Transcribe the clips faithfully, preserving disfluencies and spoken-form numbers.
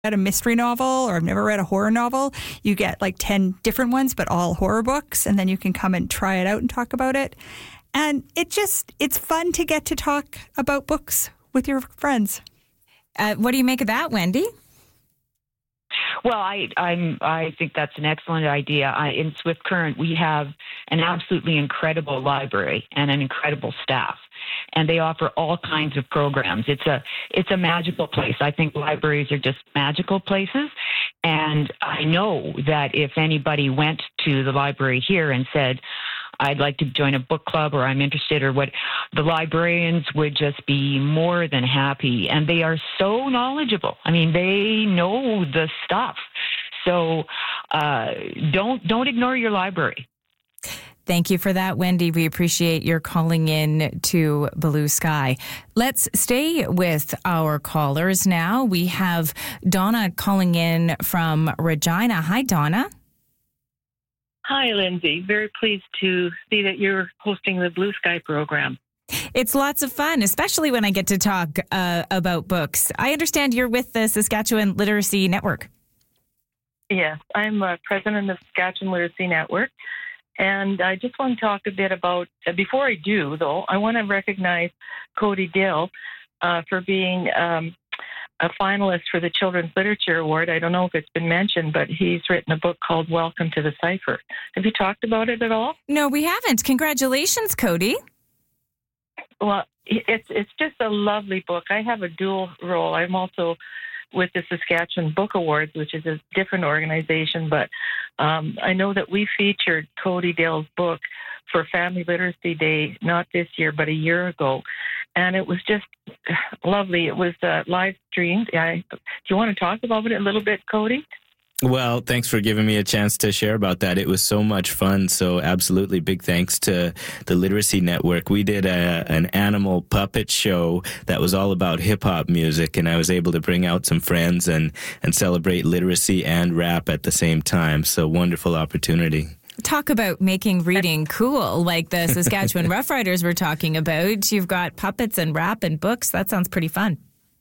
read a mystery novel or I've never read a horror novel, you get like ten different ones, but all horror books. And then you can come and try it out and talk about it. And it just, it's fun to get to talk about books with your friends. Uh, what do you make of that, Wendy? Well, I I'm I think that's an excellent idea. I, in Swift Current, we have an absolutely incredible library and an incredible staff, and they offer all kinds of programs. It's a it's a magical place. I think libraries are just magical places, and I know that if anybody went to the library here and said, I'd like to join a book club or I'm interested or what, the librarians would just be more than happy. And they are so knowledgeable. I mean, they know the stuff. So uh, don't don't ignore your library. Thank you for that, Wendy. We appreciate your calling in to Blue Sky. Let's stay with our callers now. We have Donna calling in from Regina. Hi, Donna. Hi, Lindsay. Very pleased to see that you're hosting the Blue Sky program. It's lots of fun, especially when I get to talk uh, about books. I understand you're with the Saskatchewan Literacy Network. Yes, I'm uh, president of Saskatchewan Literacy Network. And I just want to talk a bit about, uh, before I do, though, I want to recognize Cody Dill uh, for being um, a finalist for the Children's Literature Award. I don't know if it's been mentioned, but he's written a book called Welcome to the Cipher. Have you talked about it at all? No, we haven't. Congratulations, Cody. Well, it's it's just a lovely book. I have a dual role. I'm also with the Saskatchewan Book Awards, which is a different organization, but um, I know that we featured Cody Dill's book for Family Literacy Day, not this year, but a year ago. And it was just lovely. It was uh, live streamed. I, do you want to talk about it a little bit, Cody? Well, thanks for giving me a chance to share about that. It was so much fun. So absolutely big thanks to the Literacy Network. We did a, an animal puppet show that was all about hip-hop music, and I was able to bring out some friends and, and celebrate literacy and rap at the same time. So wonderful opportunity. Talk about making reading cool, like the Saskatchewan Rough Riders were talking about. You've got puppets and rap and books. That sounds pretty fun.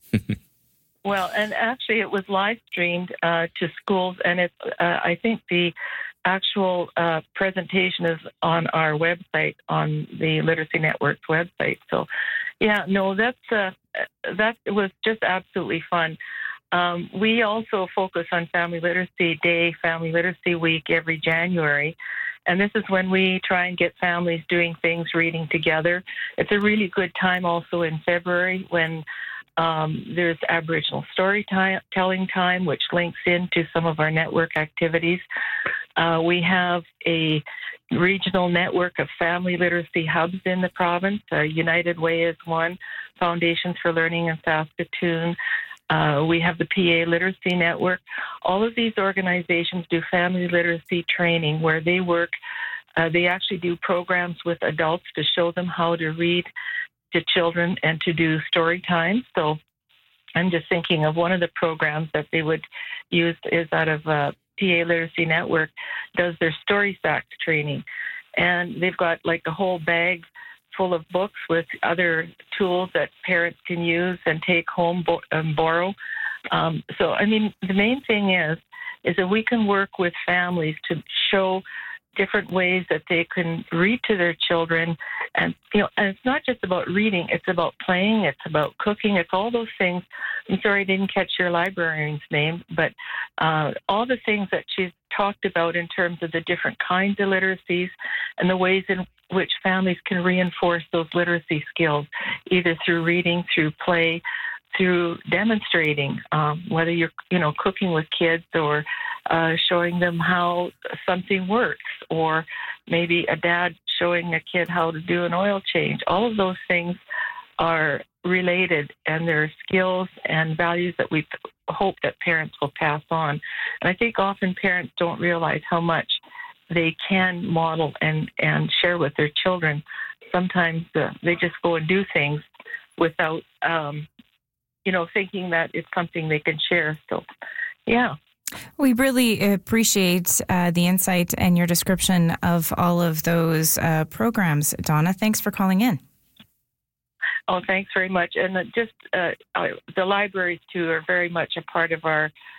Well, and actually it was live streamed uh, to schools, and it's, uh, I think the actual uh, presentation is on our website, on the Literacy Network's website. So, yeah, no, that's uh, that was just absolutely fun. Um, we also focus on Family Literacy Day, Family Literacy Week every January. And this is when we try and get families doing things, reading together. It's a really good time also in February when um, there's Aboriginal storytelling time, which links into some of our network activities. Uh, we have a regional network of family literacy hubs in the province. Uh, United Way is one, Foundations for Learning in Saskatoon. Uh, we have the P A Literacy Network. All of these organizations do family literacy training where they work. Uh, they actually do programs with adults to show them how to read to children and to do story time. So I'm just thinking of one of the programs that they would use is out of uh, P A Literacy Network, does their Story Stacks training. And they've got like a whole bag full of books with other tools that parents can use and take home bo- and borrow. Um, so, I mean, the main thing is, is that we can work with families to show different ways that they can read to their children. And, you know, and it's not just about reading, it's about playing, it's about cooking, it's all those things. I'm sorry I didn't catch your librarian's name, but uh, all the things that she's talked about in terms of the different kinds of literacies and the ways in which families can reinforce those literacy skills, either through reading, through play, through demonstrating, um, whether you're, you know, cooking with kids or uh, showing them how something works, or maybe a dad showing a kid how to do an oil change. All of those things are related, and they're skills and values that we hope that parents will pass on. And I think often parents don't realize how much they can model and, and share with their children. Sometimes uh, they just go and do things without, um, you know, thinking that it's something they can share. So, yeah. We really appreciate uh, the insight and your description of all of those uh, programs, Donna. Thanks for calling in. Oh, thanks very much. And uh, just uh, uh, the libraries, too, are very much a part of our